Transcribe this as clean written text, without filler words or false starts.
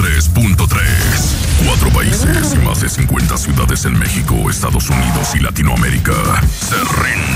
103.3. 4 países y más de 50 ciudades en México, Estados Unidos y Latinoamérica se rinden